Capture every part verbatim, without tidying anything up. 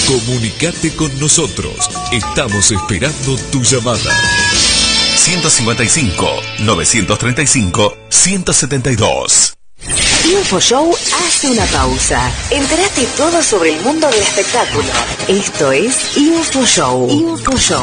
Comunicate con nosotros. Estamos esperando tu llamada. ciento cincuenta y cinco, novecientos treinta y cinco, ciento setenta y dos. InfoShow hace una pausa. Entérate todo sobre el mundo del espectáculo. Esto es InfoShow. InfoShow.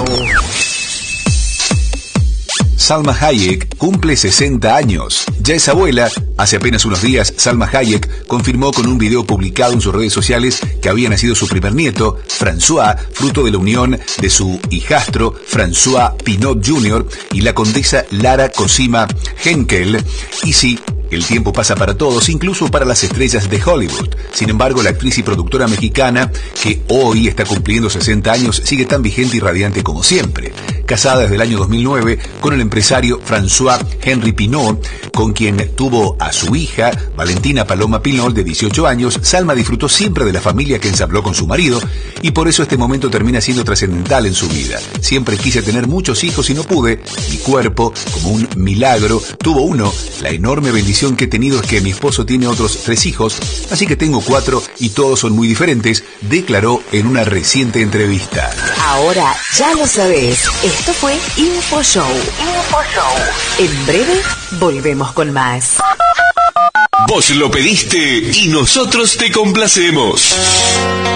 Salma Hayek cumple sesenta años. Ya es abuela. Hace apenas unos días, Salma Hayek confirmó con un video publicado en sus redes sociales que había nacido su primer nieto, François, fruto de la unión de su hijastro, François Pinault junior, y la condesa Lara Cosima Henkel. Y sí, el tiempo pasa para todos, incluso para las estrellas de Hollywood. Sin embargo, la actriz y productora mexicana, que hoy está cumpliendo sesenta años, sigue tan vigente y radiante como siempre. Casada desde el año dos mil nueve con el empresario François Henry Pinault, con quien tuvo a su hija, Valentina Paloma Pinault, de dieciocho años, Salma disfrutó siempre de la familia que ensambló con su marido, y por eso este momento termina siendo trascendental en su vida. Siempre quise tener muchos hijos y no pude. Mi cuerpo, como un milagro, tuvo uno. La enorme bendición que he tenido es que mi esposo tiene otros tres hijos, así que tengo cuatro y todos son muy diferentes, declaró en una reciente entrevista. Ahora ya lo sabés. Esto fue InfoShow. InfoShow. En breve volvemos con más. Vos lo pediste y nosotros te complacemos.